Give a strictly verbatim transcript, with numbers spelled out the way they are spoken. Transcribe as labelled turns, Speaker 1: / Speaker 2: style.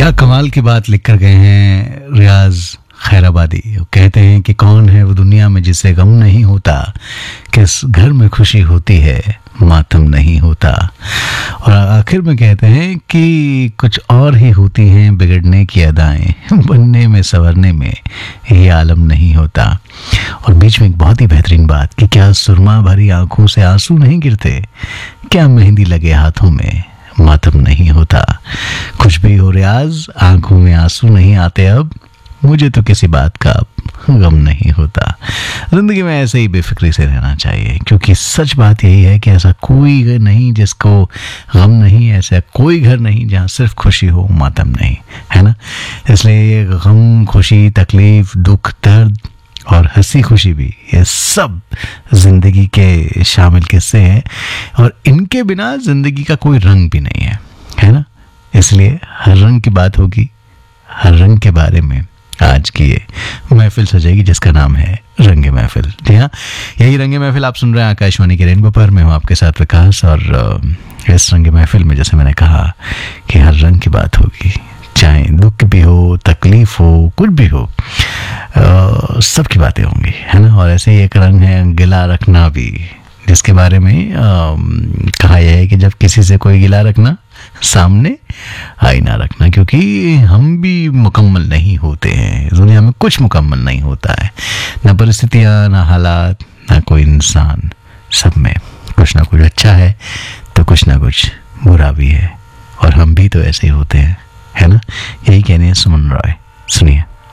Speaker 1: क्या कमाल की बात लिख कर गए हैं रियाज खैराबादी। वो कहते हैं कि कौन है वो दुनिया में जिसे गम नहीं होता, किस घर में खुशी होती है मातम नहीं होता। और आखिर में कहते हैं कि कुछ और ही होती हैं बिगड़ने की अदाएं, बनने में संवरने में ये आलम नहीं होता। और बीच में एक बहुत ही बेहतरीन बात कि क्या सुरमा भरी आंखों से आंसू नहीं गिरते, क्या मेहंदी लगे हाथों में मातम नहीं होता। कुछ भी हो रियाज, आंखों में आंसू नहीं आते अब, मुझे तो किसी बात का अब गम नहीं होता। जिंदगी में ऐसे ही बेफिक्री से रहना चाहिए, क्योंकि सच बात यही है कि ऐसा कोई घर नहीं जिसको गम नहीं, ऐसा कोई घर नहीं जहाँ सिर्फ खुशी हो मातम नहीं, है ना। इसलिए ये गम, खुशी, तकलीफ, दुख, दर्द और हंसी खुशी भी, ये सब जिंदगी के शामिल किस्से हैं और इनके बिना जिंदगी का कोई रंग भी नहीं है, है ना। इसलिए हर रंग की बात होगी, हर रंग के बारे में आज की ये महफिल सजेगी जिसका नाम है रंगे महफिल। जी हाँ, यही रंगे महफिल आप सुन रहे हैं आकाशवाणी के रेनबो पर। मैं हूँ आपके साथ विकास और इस रंगे महफिल में जैसे मैंने कहा कि हर रंग की बात होगी, चाहे दुख भी हो, तकलीफ हो, कुछ भी हो, सब की बातें होंगी, है ना। और ऐसे ही एक रंग है गिला रखना भी, जिसके बारे में आ, कहा यह है कि जब किसी से कोई गिला रखना, सामने आईना रखना, क्योंकि हम भी मुकम्मल नहीं होते हैं। दुनिया में कुछ मुकम्मल नहीं होता है, ना परिस्थितियाँ, ना हालात, ना कोई इंसान। सब में कुछ ना कुछ अच्छा है तो कुछ ना कुछ बुरा भी है, और हम भी तो ऐसे ही होते हैं, है ना। यही कहने हैं सुमन रॉय, सुनिए।